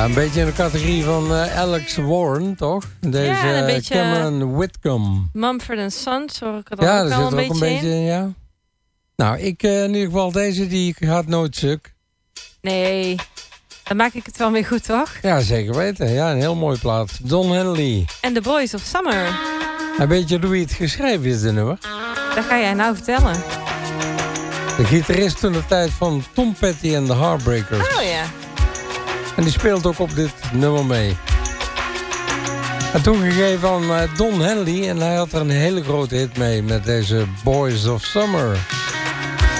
Ja, een beetje in de categorie van Alex Warren, toch? Deze Ja, een beetje Cameron Whitcomb. Mumford & Sons, hoor ik er dan Ja, ook daar wel zit er ook een beetje in, ja. Nou, ik in ieder geval deze, die gaat nooit stuk. Nee, dan maak ik het wel weer goed, toch? Ja, zeker weten. Ja, een heel mooi plaat. Don Henley. En The Boys of Summer. En weet je hoe het geschreven is, de nummer? Dat ga jij nou vertellen. De gitarist toen de tijd van Tom Petty en de Heartbreakers. Oh ja. En die speelt ook op dit nummer mee. En toegegeven aan Don Henley. En hij had er een hele grote hit mee met deze Boys of Summer.